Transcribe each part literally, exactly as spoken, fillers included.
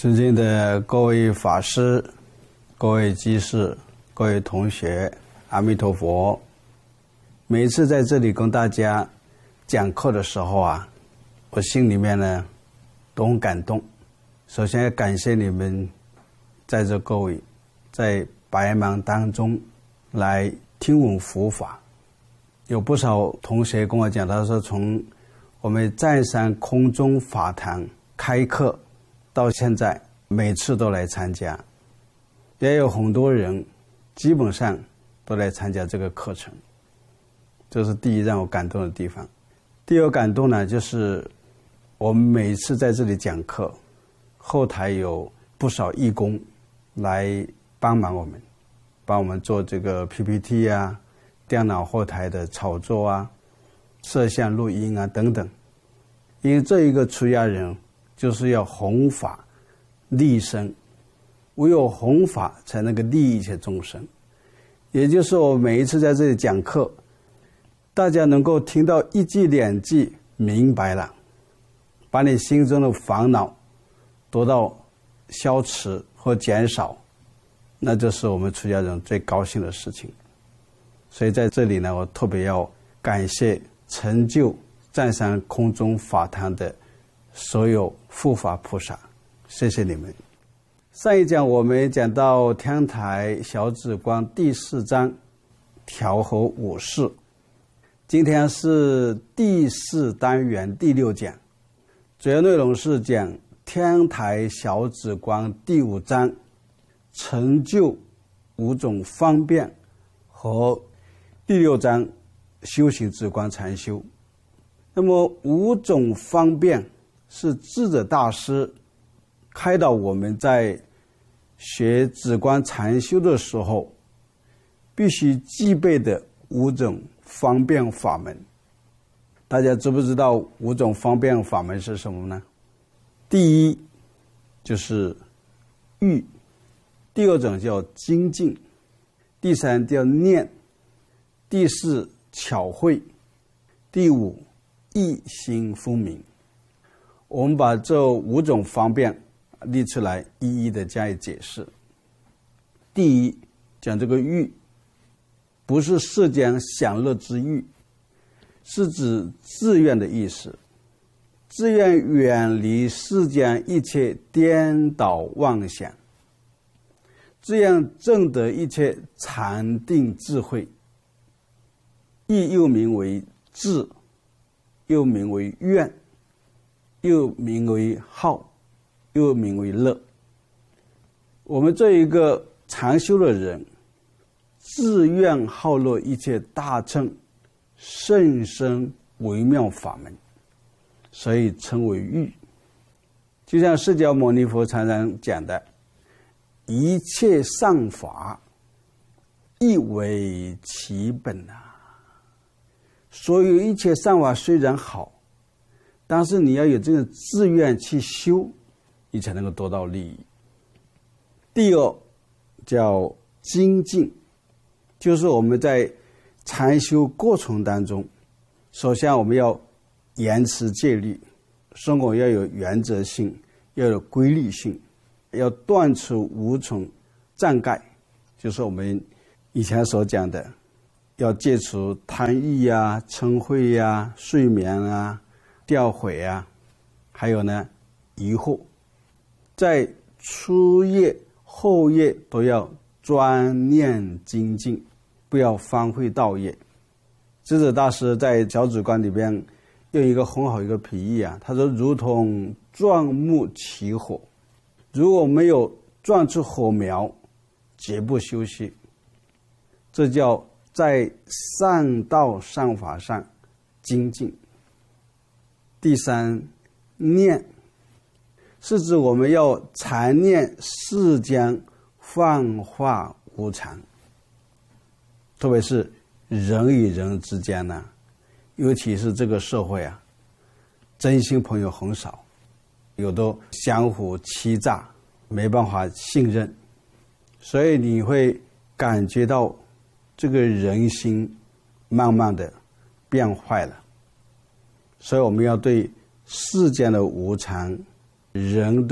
尊敬的各位法师、各位居士、各位同学，阿弥陀佛。每一次在这里跟大家讲课的时候啊，我心里面呢都很感动。首先要感谢你们在座各位在百忙当中来听闻佛法。有不少同学跟我讲，他说从我们湛山空中法堂开课到现在每次都来参加，也有很多人基本上都来参加这个课程，这是第一让我感动的地方。第二感动呢，就是我们每次在这里讲课，后台有不少义工来帮忙我们，帮我们做这个 P P T 啊，电脑后台的操作啊，摄像录音啊等等。因为这一个出家人就是要弘法利生，唯有弘法才能够利益一切众生。也就是我每一次在这里讲课，大家能够听到一句两句明白了，把你心中的烦恼得到消除或减少，那就是我们出家人最高兴的事情。所以在这里呢，我特别要感谢成就湛山空中法堂的所有护法菩萨，谢谢你们。上一讲我们讲到天台小止观第四章调和五事，今天是第四单元第六讲，主要内容是讲天台小止观第五章成就五种方便和第六章修行止观禅修。那么五种方便是智者大师开导我们在学止观禅修的时候必须具备的五种方便法门。大家知不知道五种方便法门是什么呢？第一就是欲，第二种叫精进，第三叫念，第四巧慧，第五一心分明。我们把这五种方便列出来，一一的加以解释。第一，讲这个欲，不是世间享乐之欲，是指自愿的意思，自愿远离世间一切颠倒妄想，这样证得一切禅定智慧。欲又名为智，又名为愿，又名为好，又名为乐。我们这一个禅修的人，自愿好乐一切大乘甚深微妙法门，所以称为欲。就像释迦牟尼佛常常讲的，一切善法亦为其本啊。所有一切善法虽然好，但是你要有这个自愿去修，你才能够得到利益。第二叫精进，就是我们在禅修过程当中，首先我们要严持戒律，生活要有原则性，要有规律性，要断除五种障碍，就是我们以前所讲的，要戒除贪欲啊、嗔恚啊、睡眠啊、掉悔啊，还有呢疑惑。在初夜后夜都要专念精进，不要荒废道业。智者大师在小止观里边用一个很好一个比喻啊，他说如同钻木起火，如果没有钻出火苗，绝不休息。这叫在善道善法上精进。第三，念，是指我们要常念世间幻化无常，特别是人与人之间呢，尤其是这个社会啊，真心朋友很少，有的相互欺诈，没办法信任，所以你会感觉到这个人心慢慢的变坏了。所以我们要对世间的无常、人的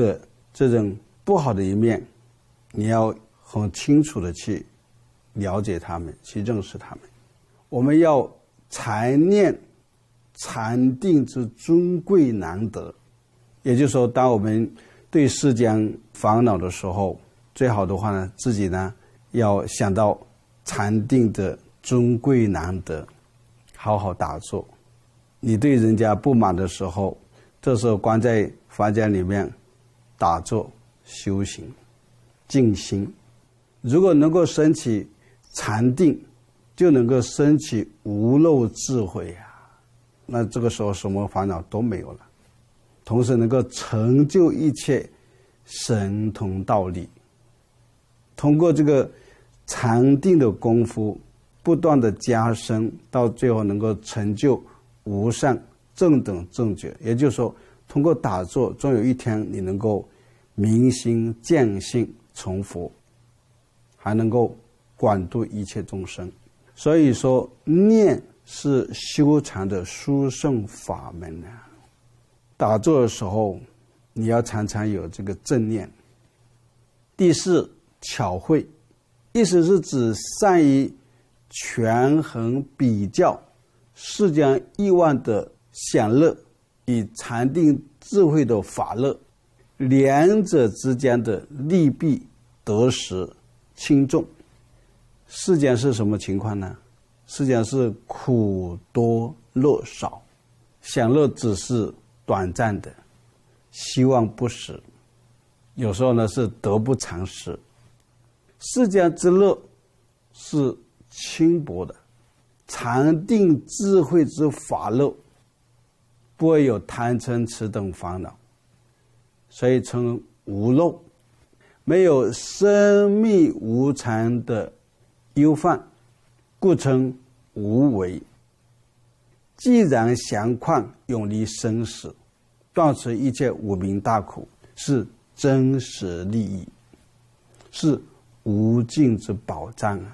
这种不好的一面，你要很清楚的去了解他们，去认识他们。我们要禅念禅定之尊贵难得，也就是说，当我们对世间烦恼的时候，最好的话呢，自己呢要想到禅定的尊贵难得，好好打坐。你对人家不满的时候，这时候关在房间里面打坐修行静心，如果能够升起禅定，就能够升起无漏智慧啊，那这个时候什么烦恼都没有了，同时能够成就一切神通道力。通过这个禅定的功夫不断的加深，到最后能够成就无上正等正觉。也就是说，通过打坐，终有一天你能够明心见性成佛，还能够广度一切众生。所以说，念是修禅的殊胜法门啊。打坐的时候，你要常常有这个正念。第四，巧慧，意思是指善于权衡比较世间欲望的享乐与禅定智慧的法乐，两者之间的利弊得失轻重。世间是什么情况呢？世间是苦多乐少，享乐只是短暂的，希望不实，有时候呢是得不偿失。世间之乐是轻薄的，禅定智慧之法乐不会有贪嗔痴等烦恼，所以称无漏。没有生灭无常的忧患，故称无为。既然详况永离生死，断除一切无明大苦，是真实利益，是无尽之宝藏啊！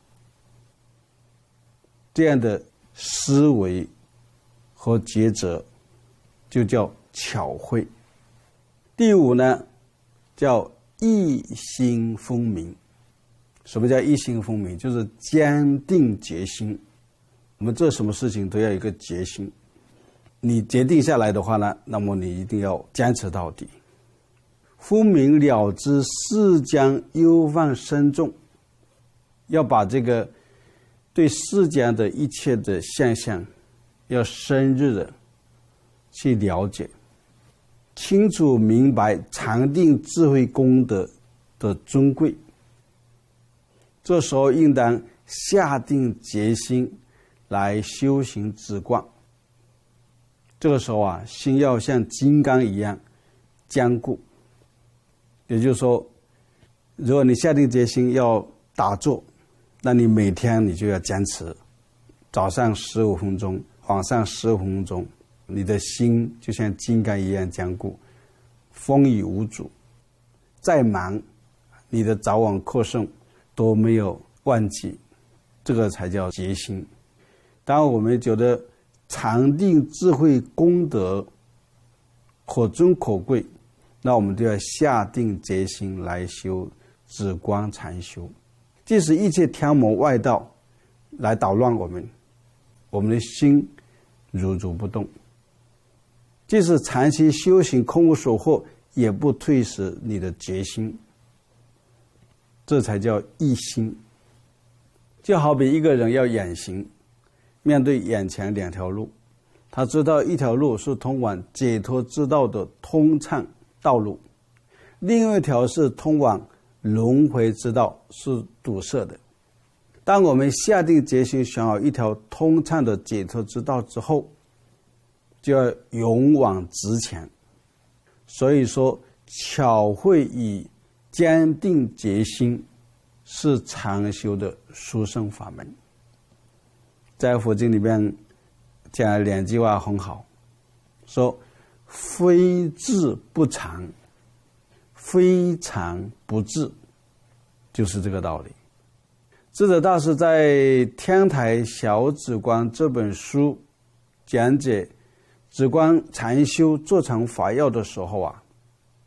这样的思维和抉择就叫巧慧。第五呢，叫一心风明。什么叫一心风明？就是坚定决心。我们做什么事情都要有一个决心，你决定下来的话呢，那么你一定要坚持到底。风明了知世间忧患深重，要把这个对世间的一切的现象要深入的去了解，清楚明白禅定智慧功德的尊贵。这时候应当下定决心来修行止观。这个时候啊，心要像金刚一样坚固。也就是说，如果你下定决心要打坐，那你每天你就要坚持，早上十五分钟，晚上十五分钟，你的心就像金刚一样坚固，风雨无阻。再忙，你的早晚课诵都没有忘记，这个才叫决心。当我们觉得禅定智慧功德可尊可贵，那我们就要下定决心来修止观禅修。即使一切天魔外道来捣乱我们，我们的心如如不动。即使长期修行空无所获，也不退失你的决心。这才叫一心。就好比一个人要远行，面对眼前两条路，他知道一条路是通往解脱之道的通畅道路，另外一条是通往轮回之道，是堵塞的。当我们下定决心选好一条通畅的解脱之道之后，就要勇往直前。所以说，巧慧与坚定决心是禅修的殊胜法门。在佛经里面讲了两句话很好，说非智不禅，非禅不智，就是这个道理。智者大师在《天台小止观》这本书讲解止观禅修坐禅法要的时候啊，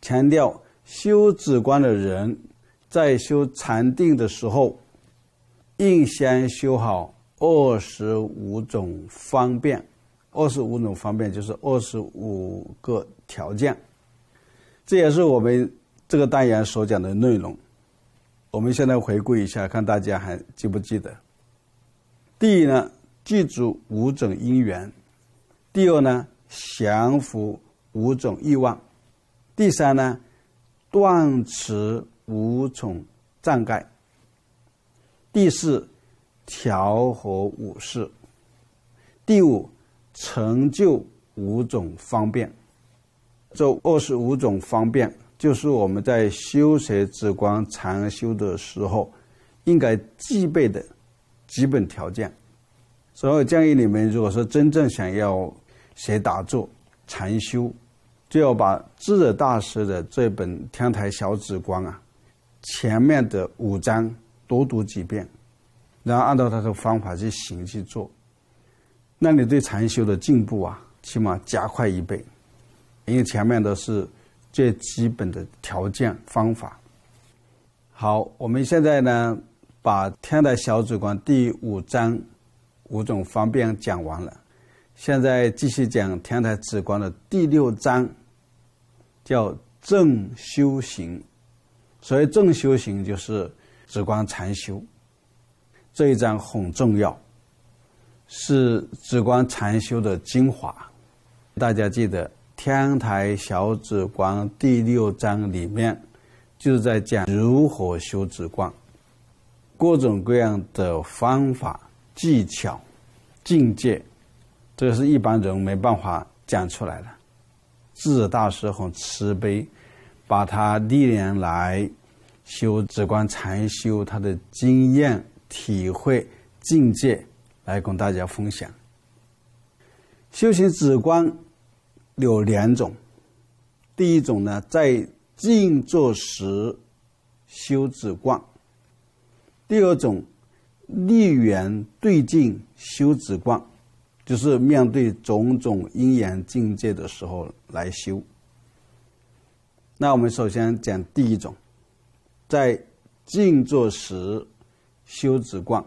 强调修止观的人在修禅定的时候，应先修好二十五种方便。二十五种方便就是二十五个条件，这也是我们这个单元所讲的内容。我们现在回顾一下，看大家还记不记得。第一呢，记住五种因缘；第二呢，降伏五种欲望；第三呢，断持五种障碍；第四，调和五事；第五，成就五种方便。这二十五种方便就是我们在修学止观禅修的时候应该具备的基本条件。所以建议你们，如果说真正想要学打坐禅修，就要把智者大师的这本《天台小止观》啊，前面的五章多读几遍，然后按照他的方法去行去做，那你对禅修的进步啊，起码加快一倍，因为前面都是最基本的条件方法。好，我们现在呢，把《天台小止观》第五章五种方便讲完了，现在继续讲《天台止观》的第六章，叫正修行。所谓正修行，就是止观禅修。这一章很重要，是止观禅修的精华。大家记得《天台小止观》第六章里面就是在讲如何修止观，各种各样的方法、技巧、境界，这个是一般人没办法讲出来的。智者大师很慈悲，把他历年来修止观禅修他的经验、体会、境界来跟大家分享。修行止观有两种，第一种呢，在静坐时修止观；第二种，逆缘对境修止观，就是面对种种因缘境界的时候来修。那我们首先讲第一种，在静坐时修止观。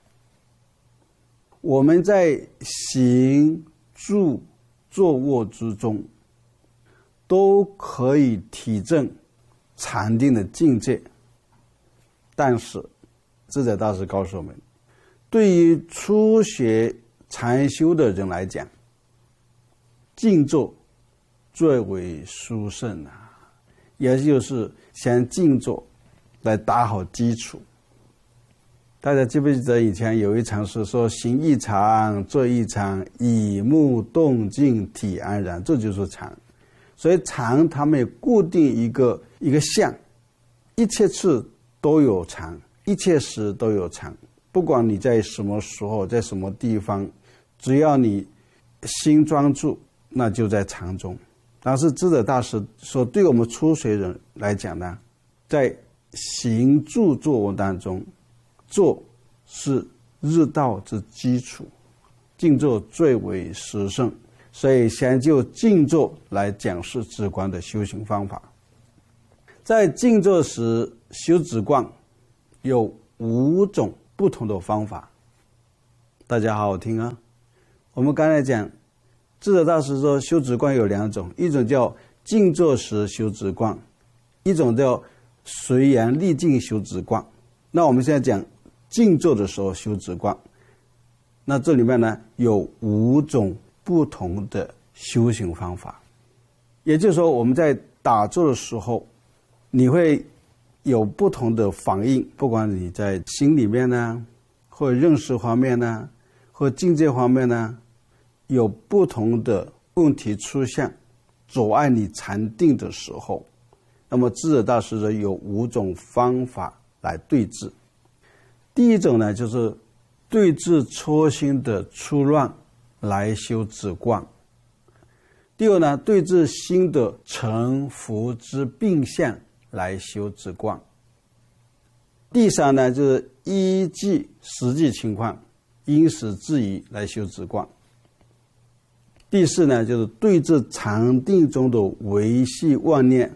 我们在行住坐卧之中都可以体证禅定的境界，但是智者大师告诉我们，对于初学禅修的人来讲，静坐最为殊胜啊，也就是先静坐来打好基础。大家记不记得以前有一常是说，行一常，坐一常，以目动静体安然，这就是禅。所以禅它们固定一个一个相，一切次都有禅，一切时都有禅，不管你在什么时候，在什么地方，只要你心专注，那就在禅中。但是智者大师说，对我们初学人来讲呢，在行住坐卧当中，坐是日道之基础，静坐最为实胜，所以先就静坐来讲示止观的修行方法。在静坐时修止观有五种不同的方法，大家好好听啊。我们刚才讲，智者大师说修止观有两种，一种叫静坐时修止观，一种叫随缘立静修止观。那我们现在讲静坐的时候修止观，那这里面呢有五种不同的修行方法。也就是说，我们在打坐的时候，你会有不同的反应，不管你在心里面呢，或者认识方面呢，或境界方面呢，有不同的问题出现，阻碍你禅定的时候，那么智者大师说有五种方法来对治。第一种呢，就是对治初心的出乱来修止观；第二呢，对治心的沉浮之病相来修止观；第三呢，就是依据实际情况因时制宜来修止观；第四呢，就是对治禅定中的维系妄念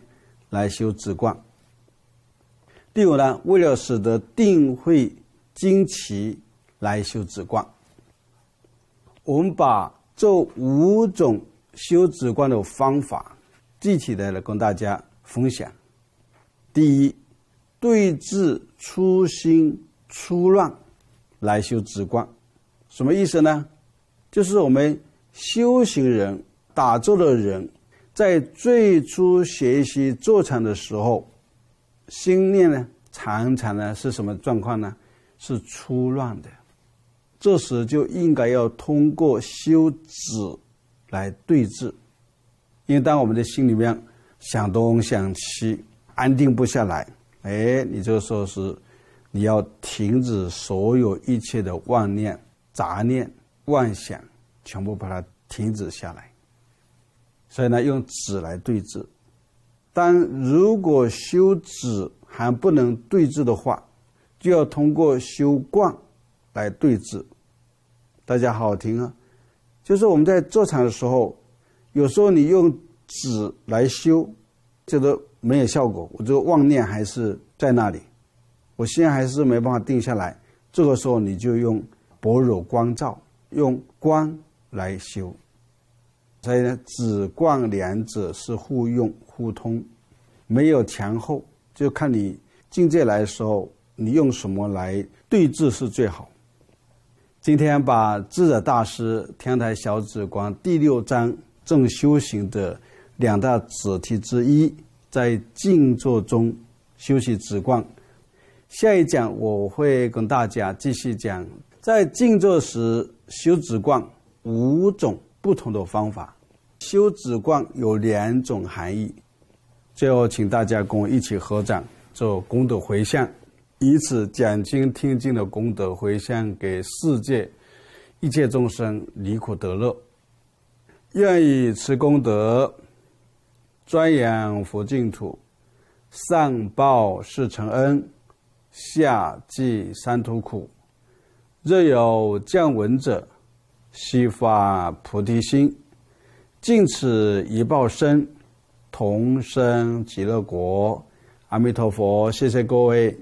来修止观。第五呢，为了使得定慧精奇来修止观。我们把这五种修止观的方法具体的来跟大家分享。第一，对治粗心粗乱来修止观。什么意思呢？就是我们修行人打坐的人在最初学习坐禅的时候，心念呢常常呢是什么状况呢？是粗乱的。这时就应该要通过修止来对治。因为当我们的心里面想东想西，安定不下来，哎，你这个时候是你要停止所有一切的妄念、杂念、妄想，全部把它停止下来。所以呢，用止来对治。但如果修止还不能对治的话，就要通过修观来对治。大家好好听啊，就是我们在坐禅的时候，有时候你用止来修，这个没有效果，我这个妄念还是在那里，我现在还是没办法定下来。这个时候你就用般若观照，用观来修。所以呢，止观两者是互用互通，没有前后，就看你境界来的时候，你用什么来对治是最好。今天把智者大师天台小止观第六章正修行的两大主题之一，在静坐中修习止观。下一讲我会跟大家继续讲，在静坐时修止观五种不同的方法。修止观有两种含义。最后请大家跟我一起合掌做功德回向，以此讲经听经的功德回向给世界一切众生离苦得乐。愿以此功德专扬佛净土，上报四重恩，下济三途苦。若有见闻者，悉发菩提心，尽此一报身，同生极乐国。阿弥陀佛，谢谢各位。